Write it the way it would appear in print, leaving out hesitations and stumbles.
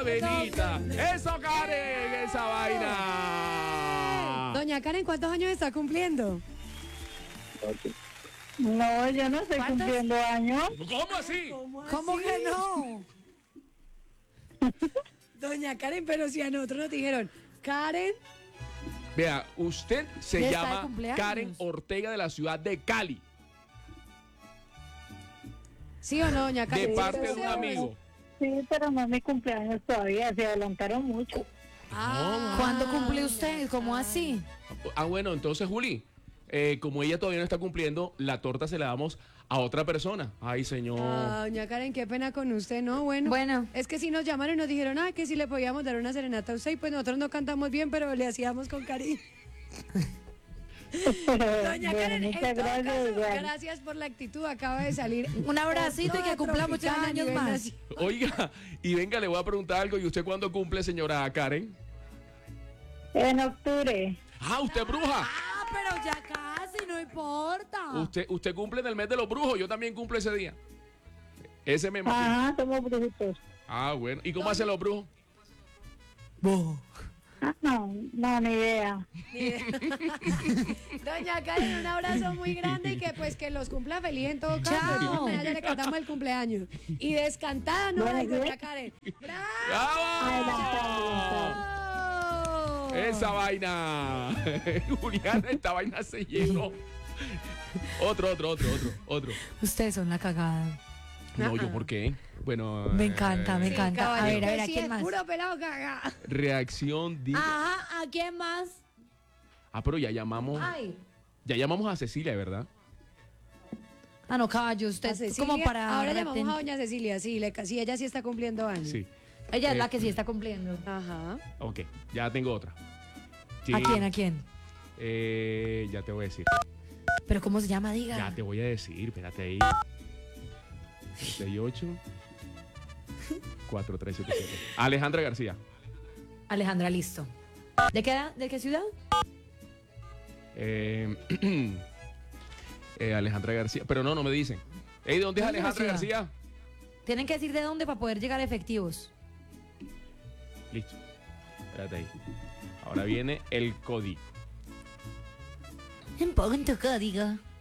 avenita. ¡Eso, Karen! ¡Esa vaina! Doña Karen, ¿cuántos años está cumpliendo? No, yo no estoy ¿Cuántos? cumpliendo años. ¿Cómo así? ¿Cómo que no? Doña Karen, pero si a nosotros nos dijeron, Karen, Vea, usted se Ya está de llama cumpleaños. Karen Ortega de la ciudad de Cali, ¿sí o no, doña de Karen? parte de ¿Sí un o no? amigo. Sí, pero no es mi cumpleaños todavía, se adelantaron mucho. Ah, ¿Cuándo cumple usted? ¿Cómo así? Ah, bueno, entonces, Juli, como ella todavía no está cumpliendo, la torta se la damos a otra persona. Ay, señor. doña Karen, qué pena con usted, ¿no? Bueno, es que si nos llamaron y nos dijeron, que si le podíamos dar una serenata a usted, y pues nosotros no cantamos bien, pero le hacíamos con cariño. Doña Bueno, Karen, en muchas todo gracias, caso, igual. gracias por la actitud, acaba de salir. Un abracito y que cumpla muchos Tropicana a años nivel más. nacional. Oiga, y venga, le voy a preguntar algo. ¿Y usted cuándo cumple, señora Karen? En octubre. Ah, usted es bruja. Ah, pero ya casi, no importa. Usted cumple en el mes de los brujos. Yo también cumplo ese día. Ese me imagino. Ajá, somos brujitos. Ah, bueno. ¿Y cómo hacen los brujos? Ah, no, ni idea. Doña Karen, un abrazo muy grande y que los cumpla feliz en todo caso. Chao. De todas maneras, ya le cantamos el cumpleaños. Y descantada, ¿no? Bueno, Ay, doña bien. Karen. ¡Bravo! ¡Bravo! Esa vaina. Juliana, esta vaina se llenó. Otro. Ustedes son la cagada. No, ¿yo por qué? Bueno. Me encanta, me encanta. A ver, ¿a Sí, quién es más? puro pelado caga. Reacción. Ajá, ¿a quién más? Pero ya llamamos. Ay. Ya llamamos a Cecilia, ¿verdad? Ah, no, caballo, usted A es Cecilia, como para... ahora llamamos a doña Cecilia, sí, sí, ella sí está cumpliendo años. Sí. Ella es la que sí está cumpliendo. Ajá. Ok, ya tengo otra. Sí. ¿A quién, a quién? Ya te voy a decir. ¿Pero cómo se llama, diga? Ya te voy a decir, espérate ahí. 38 4377. Alejandra García. Alejandra, listo. ¿De qué edad? ¿De qué ciudad? Eh, Alejandra García. Pero no me dicen. Ey, ¿de dónde es ¿Dónde es la Alejandra ciudad? García? Tienen que decir de dónde para poder llegar a efectivos. Listo. Espérate ahí. Ahora viene el código. En tu código.